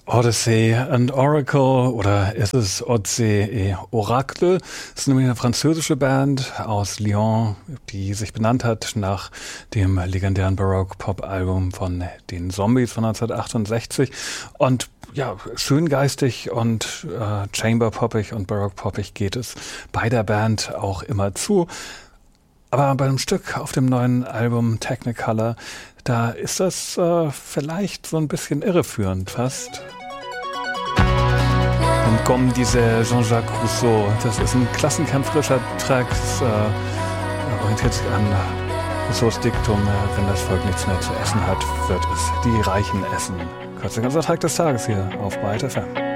Odyssey and Oracle oder ist es Odyssey et Oracle? Das ist nämlich eine französische Band aus Lyon, die sich benannt hat nach dem legendären Baroque-Pop-Album von den Zombies von 1968. Und ja, schön geistig und Chamber-poppig und Baroque-poppig geht es bei der Band auch immer zu. Aber bei einem Stück auf dem neuen Album Technicolor, da ist das vielleicht so ein bisschen irreführend fast. Dann kommen diese Jean-Jacques Rousseau. Das ist ein klassenkämpferischer Track. Das orientiert sich an Rousseaus Diktum, wenn das Volk nichts mehr zu essen hat, wird es die Reichen essen. Kurzer Track des Tages hier auf Bright FM.